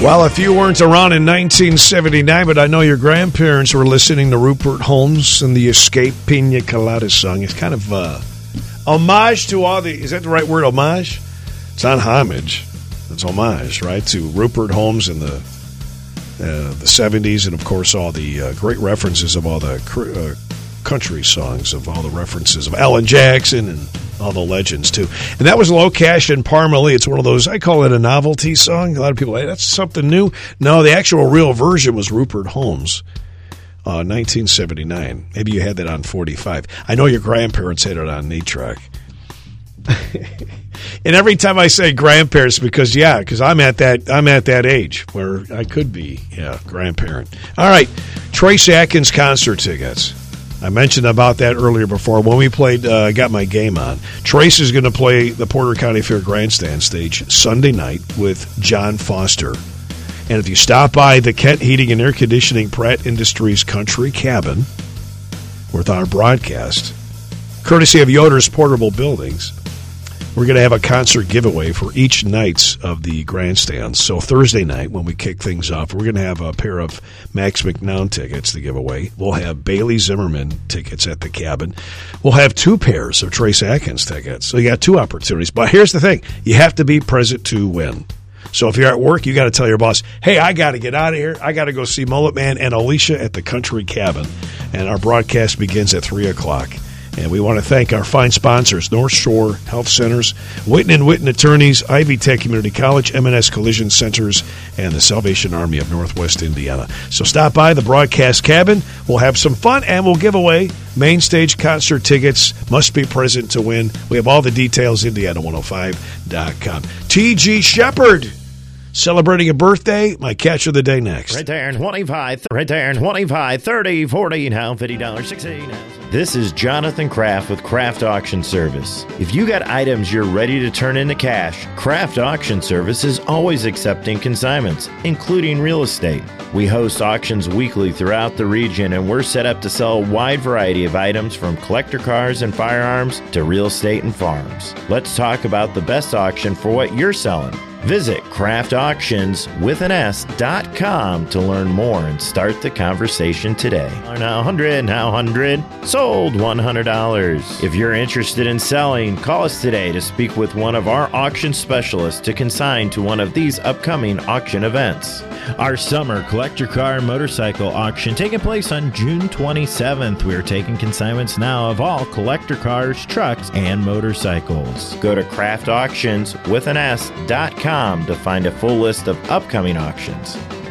Well, if you weren't around in 1979, but I know your grandparents were listening to Rupert Holmes and the Escape Pina Colada song. It's kind of homage to all the... Is that the right word, homage? It's not homage. It's homage, right, to Rupert Holmes in the 70s, and, of course, all the great references of all the country songs, of all the references of Alan Jackson and all the legends, too. And that was Low Cash and Parmalee. It's one of those, I call it a novelty song. A lot of people, hey, that's something new. No, the actual real version was Rupert Holmes, 1979. Maybe you had that on 45. I know your grandparents had it on 8-track. And every time I say grandparents, because I'm at that age where I could be, grandparent. All right, Trace Atkins concert tickets. I mentioned about that earlier before when we played Got My Game On. Trace is going to play the Porter County Fair Grandstand stage Sunday night with John Foster. And if you stop by the Kent Heating and Air Conditioning Pratt Industries Country Cabin with our broadcast, courtesy of Yoder's Portable Buildings, we're going to have a concert giveaway for each nights of the grandstands. So Thursday night, when we kick things off, we're going to have a pair of Max McNown tickets to give away. We'll have Bailey Zimmerman tickets at the cabin. We'll have 2 pairs of Trace Atkins tickets. So you got 2 opportunities. But here's the thing. You have to be present to win. So if you're at work, you got to tell your boss, hey, I got to get out of here. I got to go see Mullet Man and Alicia at the Country Cabin. And our broadcast begins at 3 o'clock. And we want to thank our fine sponsors, North Shore Health Centers, Witten & Witten Attorneys, Ivy Tech Community College, M&S Collision Centers, and the Salvation Army of Northwest Indiana. So stop by the broadcast cabin. We'll have some fun, and we'll give away main stage concert tickets. Must be present to win. We have all the details, Indiana105.com. T.G. Shepard, celebrating a birthday. My catch of the day next. Right there, 25, 30, 40, now $50, 60 now. This is Jonathan Kraft with Kraft Auction Service. If you got items you're ready to turn into cash, Kraft Auction Service is always accepting consignments, including real estate. We host auctions weekly throughout the region, and we're set up to sell a wide variety of items from collector cars and firearms to real estate and farms. Let's talk about the best auction for what you're selling. Visit craftauctions.com to learn more and start the conversation today. Now 100, sold $100. If you're interested in selling, call us today to speak with one of our auction specialists to consign to one of these upcoming auction events. Our summer collector car and motorcycle auction taking place on June 27th. We are taking consignments now of all collector cars, trucks, and motorcycles. Go to craftauctions.com to find a full list of upcoming auctions.